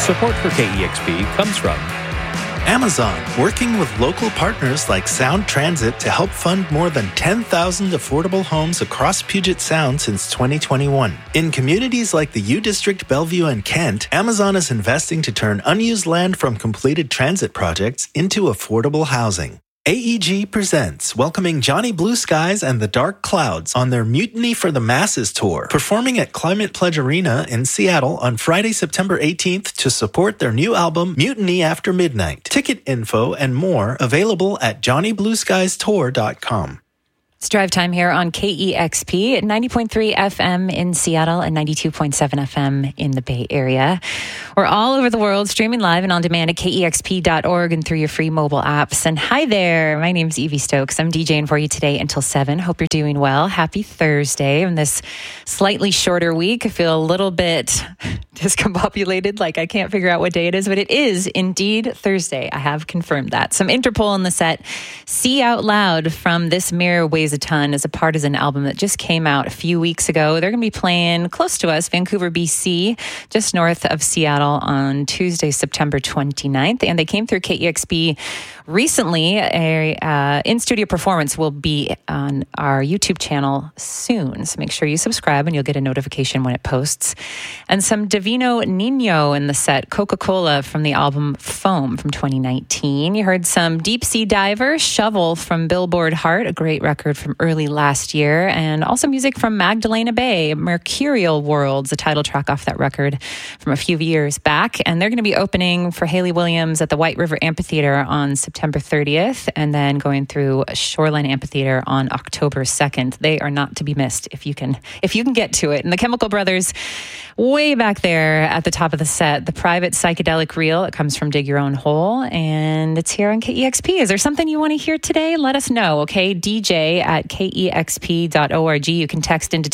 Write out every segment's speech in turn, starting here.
Support for KEXP comes from Amazon, working with local partners like Sound Transit to help fund more than 10,000 affordable homes across Puget Sound since 2021. In communities like the U District, Bellevue, and Kent, Amazon is investing to turn unused land from completed transit projects into affordable housing. AEG presents welcoming Johnny Blue Skies and the Dark Clouds on their Mutiny for the Masses tour, performing at Climate Pledge Arena in Seattle on Friday, September 18th to support their new album, Mutiny After Midnight. Ticket info and more available at johnnyblueskiestour.com. It's drive time here on KEXP at 90.3 FM in Seattle and 92.7 FM in the Bay Area. We're all over the world, streaming live and on demand at KEXP.org and through your free mobile apps. And hi there, my name's Evie Stokes. I'm DJing for you today until 7. Hope you're doing well. Happy Thursday. On this slightly shorter week, I feel a little bit discombobulated, like I can't figure out what day it is, but it is indeed Thursday. I have confirmed that. Some Interpol in the set. See Out Loud from This Mirror Weighs a Ton is a Partisan album that just came out a few weeks ago. They're going to be playing close to us, Vancouver, BC, just north of Seattle on Tuesday, September 29th. And they came through KEXP recently. A in-studio performance will be on our YouTube channel soon. So make sure you subscribe and you'll get a notification when it posts. And some Divino Nino in the set, Coca-Cola from the album Foam from 2019. You heard some Deep Sea Diver, Shovel from Billboard Heart, a great record from early last year, and also music from Magdalena Bay, Mercurial Worlds, the title track off that record from a few years back. And they're going to be opening for Hayley Williams at the White River Amphitheater on September 30th, and then going through Shoreline Amphitheater on October 2nd. They are not to be missed if you can get to it. And the Chemical Brothers, way back there at the top of the set, the Private Psychedelic Reel. It comes from Dig Your Own Hole, and it's here on KEXP. Is there something you want to hear today? Let us know, okay? DJ at KEXP.org. You can text into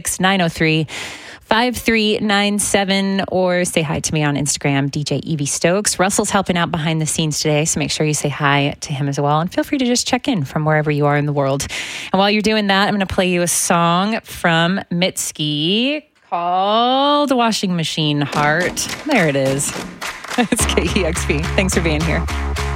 206-903-5397 or say hi to me on Instagram, DJ Evie Stokes. Russell's helping out behind the scenes today, so make sure you say hi to him as well. And feel free to just check in from wherever you are in the world. And while you're doing that, I'm going to play you a song from Mitski called Washing Machine Heart. There it is. It's KEXP. Thanks for being here.